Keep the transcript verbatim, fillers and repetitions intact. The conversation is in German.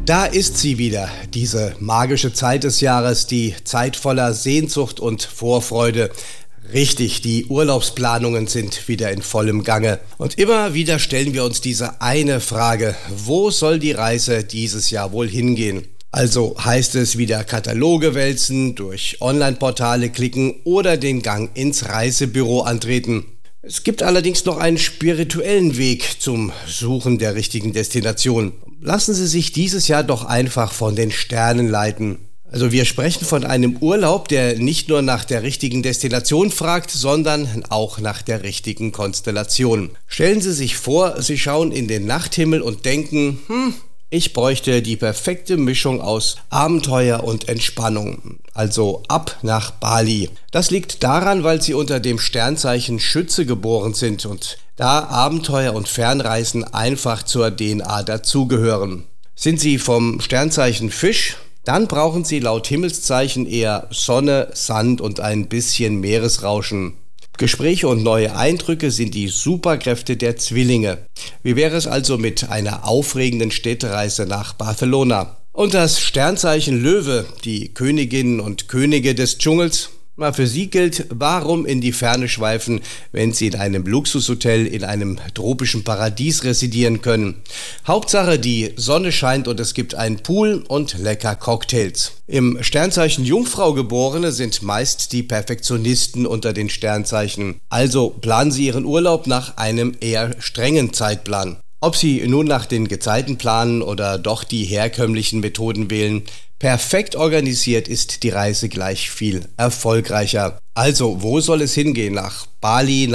Da ist sie wieder, diese magische Zeit des Jahres, die Zeit voller Sehnsucht und Vorfreude. Richtig, die Urlaubsplanungen sind wieder in vollem Gange. Und immer wieder stellen wir uns diese eine Frage: Wo soll die Reise dieses Jahr wohl hingehen? Also heißt es wieder Kataloge wälzen, durch Online-Portale klicken oder den Gang ins Reisebüro antreten. Es gibt allerdings noch einen spirituellen Weg zum Suchen der richtigen Destination. Lassen Sie sich dieses Jahr doch einfach von den Sternen leiten. Also wir sprechen von einem Urlaub, der nicht nur nach der richtigen Destination fragt, sondern auch nach der richtigen Konstellation. Stellen Sie sich vor, Sie schauen in den Nachthimmel und denken, hm, ich bräuchte die perfekte Mischung aus Abenteuer und Entspannung. Also ab nach Bali. Das liegt daran, weil Sie unter dem Sternzeichen Schütze geboren sind und da Abenteuer und Fernreisen einfach zur D N A dazugehören. Sind Sie vom Sternzeichen Fisch? Dann brauchen Sie laut Himmelszeichen eher Sonne, Sand und ein bisschen Meeresrauschen. Gespräche und neue Eindrücke sind die Superkräfte der Zwillinge. Wie wäre es also mit einer aufregenden Städtereise nach Barcelona? Und das Sternzeichen Löwe, die Königinnen und Könige des Dschungels? Na, für sie gilt, warum in die Ferne schweifen, wenn sie in einem Luxushotel in einem tropischen Paradies residieren können. Hauptsache, die Sonne scheint und es gibt einen Pool und lecker Cocktails. Im Sternzeichen Jungfrau Geborene sind meist die Perfektionisten unter den Sternzeichen. Also planen Sie Ihren Urlaub nach einem eher strengen Zeitplan. Ob Sie nun nach den Gezeiten planen oder doch die herkömmlichen Methoden wählen, perfekt organisiert ist die Reise gleich viel erfolgreicher. Also, wo soll es hingehen? Nach Bali,